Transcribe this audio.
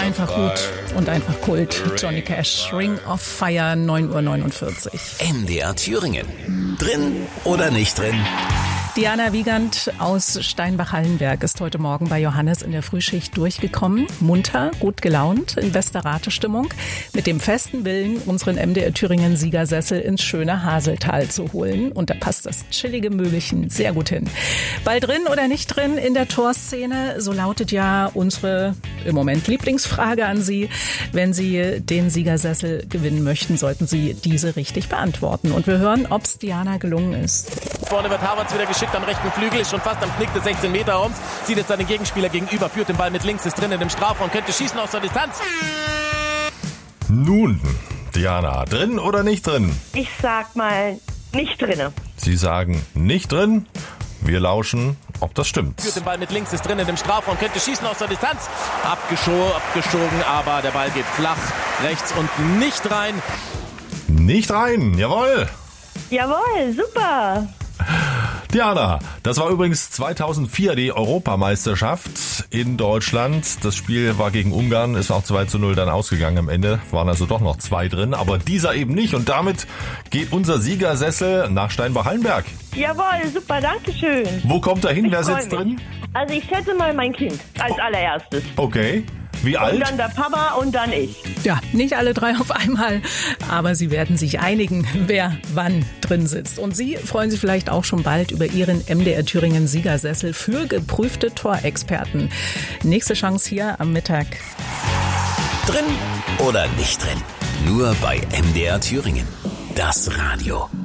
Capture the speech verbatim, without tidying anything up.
Einfach gut und einfach Kult. Johnny Cash, Ring of Fire, neun Uhr neunundvierzig. M D R Thüringen. Drin oder nicht drin? Diana Wiegand aus Steinbach-Hallenberg ist heute Morgen bei Johannes in der Frühschicht durchgekommen. Munter, gut gelaunt, in bester Ratestimmung, mit dem festen Willen, unseren M D R Thüringen Siegersessel ins schöne Haseltal zu holen. Und da passt das chillige Möbelchen sehr gut hin. Bald drin oder nicht drin in der Torszene? So lautet ja unsere im Moment Lieblingsfrage an Sie. Wenn Sie den Siegersessel gewinnen möchten, sollten Sie diese richtig beantworten. Und wir hören, ob es Diana gelungen ist. Vorne wird Havertz wieder geschickt am rechten Flügel, ist schon fast am Knick des sechzehn Meter Raums, sieht jetzt seinen Gegenspieler gegenüber, führt den Ball mit links, ist drinnen im Strafraum, könnte schießen aus der Distanz. Nun, Diana, drin oder nicht drin? Ich sag mal, nicht drinne. Sie sagen nicht drin. Wir lauschen, ob das stimmt. Führt den Ball mit links, ist drinnen im Strafraum, könnte schießen aus der Distanz. Abgescho- abgeschoben, aber der Ball geht flach rechts und nicht rein. Nicht rein, jawohl. Jawohl, super. Diana, das war übrigens zweitausendvier die Europameisterschaft in Deutschland. Das Spiel war gegen Ungarn, ist auch zwei zu null dann ausgegangen. Am Ende waren also doch noch zwei drin, aber dieser eben nicht. Und damit geht unser Siegersessel nach Steinbach-Hallenberg. Jawohl, super, danke schön. Wo kommt er hin? Ich Wer freu sitzt mich. drin? Also ich schätze mal mein Kind als allererstes. Okay. Wie alt? Und dann der Papa und dann ich. Ja, nicht alle drei auf einmal, aber Sie werden sich einigen, wer wann drin sitzt. Und Sie freuen sich vielleicht auch schon bald über Ihren M D R Thüringen Siegersessel für geprüfte Torexperten. Nächste Chance hier am Mittag. Drin oder nicht drin? Nur bei M D R Thüringen. Das Radio.